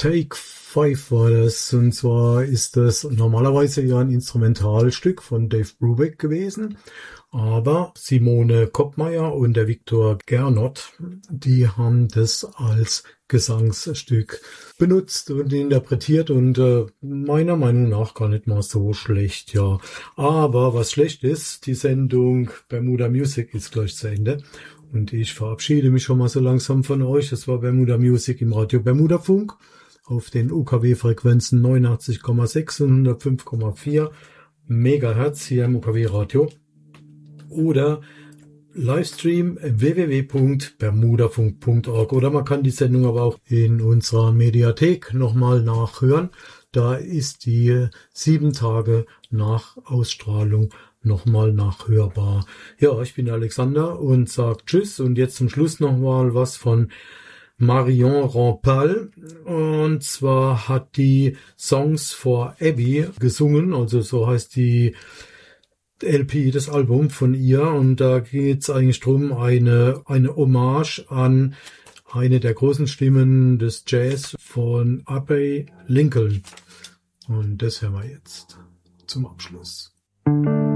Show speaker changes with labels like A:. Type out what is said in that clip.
A: Take 5 war das, und zwar ist das normalerweise ja ein Instrumentalstück von Dave Brubeck gewesen, aber Simone Koppmeier und der Viktor Gernot, die haben das als Gesangsstück benutzt und interpretiert und meiner Meinung nach gar nicht mal so schlecht, ja. Aber was schlecht ist, die Sendung Bermuda Music ist gleich zu Ende. Und ich verabschiede mich schon mal so langsam von euch. Das war Bermuda Music im Radio Bermuda Funk auf den UKW-Frequenzen 89,6 und 105,4 Megahertz hier im UKW-Radio. Oder Livestream www.bermudafunk.org. Oder man kann die Sendung aber auch in unserer Mediathek nochmal nachhören. Da ist die 7 Tage nach Ausstrahlung nochmal nachhörbar. Ja, ich bin Alexander und sag Tschüss, und jetzt zum Schluss nochmal was von Marion Rampal, und zwar hat die Songs for Abby gesungen, also so heißt die LP, das Album von ihr, und da geht's eigentlich drum, eine Hommage an eine der großen Stimmen des Jazz von Abbey Lincoln, und das hören wir jetzt zum Abschluss.